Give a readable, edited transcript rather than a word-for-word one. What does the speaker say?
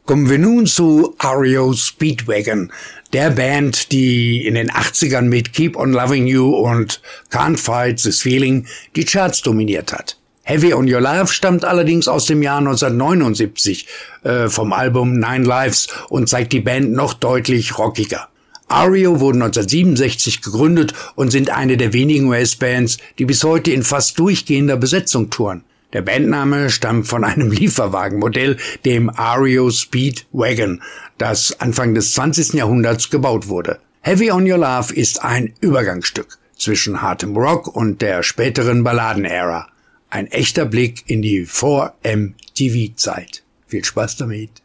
Kommen wir nun zu REO Speedwagon, der Band, die in den 80ern mit Keep on Loving You und Can't Fight This Feeling die Charts dominiert hat. Heavy on Your Love stammt allerdings aus dem Jahr 1979 vom Album Nine Lives und zeigt die Band noch deutlich rockiger. REO wurden 1967 gegründet und sind eine der wenigen US-Bands, die bis heute in fast durchgehender Besetzung touren. Der Bandname stammt von einem Lieferwagenmodell, dem REO Speedwagon, das Anfang des 20. Jahrhunderts gebaut wurde. Heavy on Your Love ist ein Übergangsstück zwischen hartem Rock und der späteren Balladenära. Ein echter Blick in die Vor-MTV-Zeit. Viel Spaß damit.